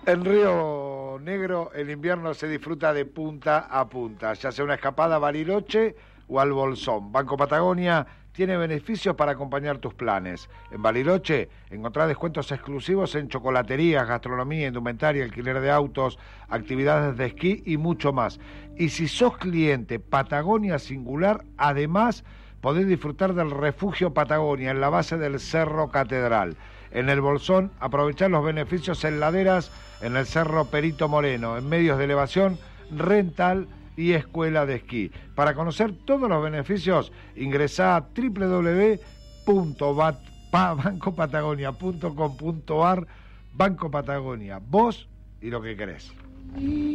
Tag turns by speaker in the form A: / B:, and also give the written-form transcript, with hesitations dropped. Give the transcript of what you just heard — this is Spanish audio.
A: En Río Negro el invierno se disfruta de punta a punta, ya sea una escapada a Bariloche o al Bolsón. Banco Patagonia tiene beneficios para acompañar tus planes. En Bariloche encontrás descuentos exclusivos en chocolaterías, gastronomía, indumentaria, alquiler de autos, actividades de esquí y mucho más. Y si sos cliente Patagonia Singular, además podés disfrutar del refugio Patagonia en la base del Cerro Catedral. En el Bolsón, aprovechar los beneficios en laderas en el Cerro Perito Moreno, en medios de elevación, rental y escuela de esquí. Para conocer todos los beneficios, ingresá a www.bancopatagonia.com.ar. Banco Patagonia, vos y lo que querés.